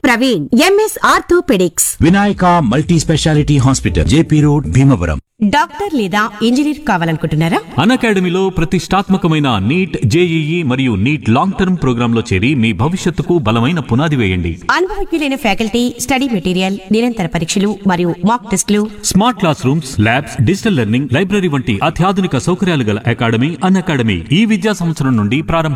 Praveen, MS orthopaedics. Vinayaka multi speciality hospital, JP road, Bhimavaram. Doctor లేదా engineer కావాలనుకుంటున్నారా? అకాడమీలో ప్రతిష్టాత్మకమైన నీట్, జేఈఈ మరియు నీట్ లాంగ్ టర్మ్ ప్రోగ్రాంలో చేరి మీ భవిష్యత్తుకు బలమైన పునాది వేయండి. అనుభవజ్ఞులైన ఫ్యాకల్టీ, స్టడీ మెటీరియల్, నిరంతర పరీక్షలు మరియు మాక్ టెస్టులు, smart class rooms, labs, digital learning, library వంటి అత్యాధునిక సౌకర్యాలు గల అకాడమీ అకాడమీ ఈ విద్యా సంవత్సరం నుండి ప్రారంభం.